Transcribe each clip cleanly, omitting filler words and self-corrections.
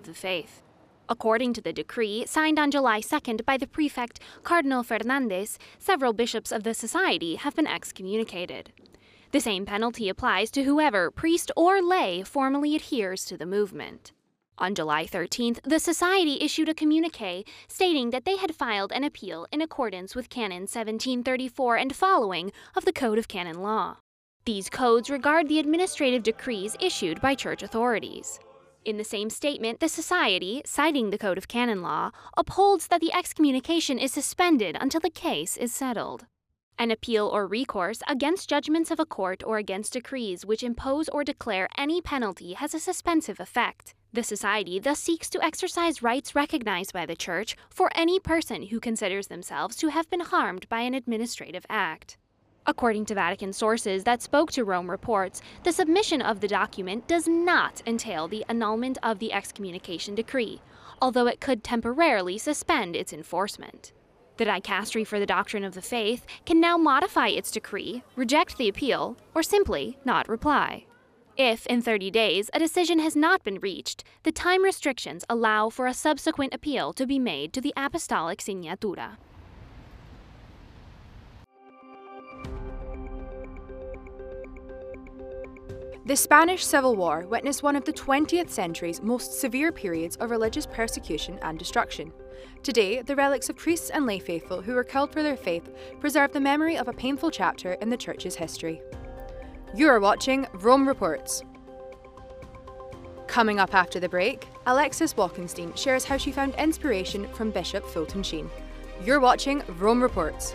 the faith. According to the decree, signed on July 2nd by the prefect Cardinal Fernandez, several bishops of the society have been excommunicated. The same penalty applies to whoever, priest or lay, formally adheres to the movement. On July 13th, the Society issued a communiqué stating that they had filed an appeal in accordance with Canon 1734 and following of the Code of Canon Law. These codes regard the administrative decrees issued by church authorities. In the same statement, the Society, citing the Code of Canon Law, upholds that the excommunication is suspended until the case is settled. An appeal or recourse against judgments of a court or against decrees which impose or declare any penalty has a suspensive effect. The Society thus seeks to exercise rights recognized by the Church for any person who considers themselves to have been harmed by an administrative act. According to Vatican sources that spoke to Rome Reports, the submission of the document does not entail the annulment of the excommunication decree, although it could temporarily suspend its enforcement. The Dicastery for the Doctrine of the Faith can now modify its decree, reject the appeal, or simply not reply. If, in 30 days, a decision has not been reached, the time restrictions allow for a subsequent appeal to be made to the Apostolic Signatura. The Spanish Civil War witnessed one of the 20th century's most severe periods of religious persecution and destruction. Today, the relics of priests and lay faithful who were killed for their faith preserve the memory of a painful chapter in the Church's history. You are watching Rome Reports. Coming up after the break, Alexis Walkenstein shares how she found inspiration from Bishop Fulton Sheen. You're watching Rome Reports.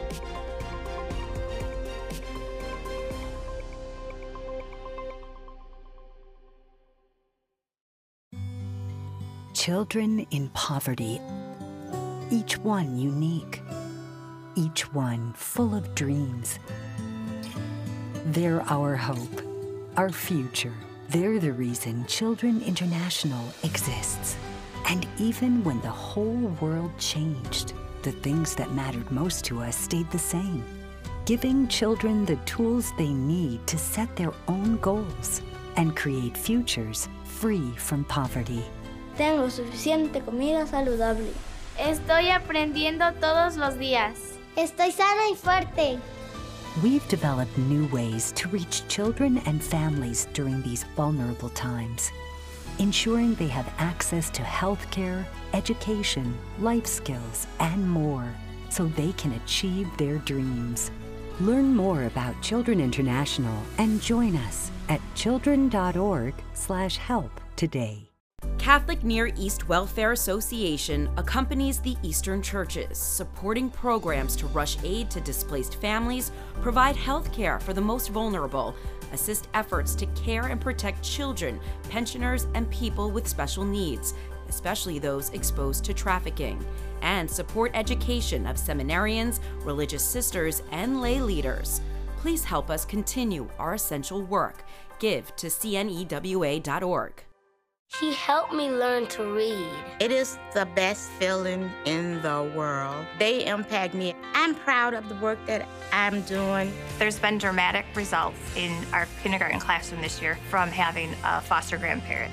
Children in poverty, each one unique, each one full of dreams. They're our hope, our future. They're the reason Children International exists. And even when the whole world changed, the things that mattered most to us stayed the same. Giving children the tools they need to set their own goals and create futures free from poverty. Tengo suficiente comida saludable. Estoy aprendiendo todos los días. Estoy sana y fuerte. We've developed new ways to reach children and families during these vulnerable times, ensuring they have access to healthcare, education, life skills, and more, so they can achieve their dreams. Learn more about Children International and join us at children.org/help today. Catholic Near East Welfare Association accompanies the Eastern churches, supporting programs to rush aid to displaced families, provide health care for the most vulnerable, assist efforts to care and protect children, pensioners, and people with special needs, especially those exposed to trafficking, and support education of seminarians, religious sisters, and lay leaders. Please help us continue our essential work. Give to cnewa.org. He helped me learn to read. It is the best feeling in the world. They impact me. I'm proud of the work that I'm doing. There's been dramatic results in our kindergarten classroom this year from having a foster grandparent.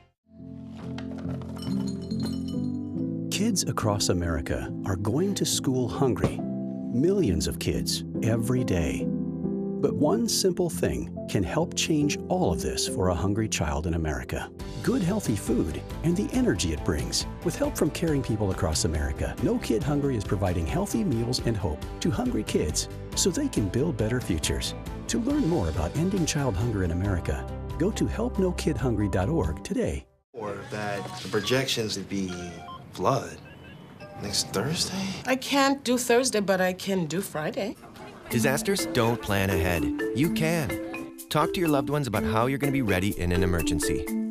Kids across America are going to school hungry. Millions of kids every day. But one simple thing can help change all of this for a hungry child in America. Good, healthy food and the energy it brings. With help from caring people across America, No Kid Hungry is providing healthy meals and hope to hungry kids so they can build better futures. To learn more about ending child hunger in America, go to helpnokidhungry.org today. Or that the projections would be flood next Thursday? I can't do Thursday, but I can do Friday. Disasters don't plan ahead. You can. Talk to your loved ones about how you're going to be ready in an emergency.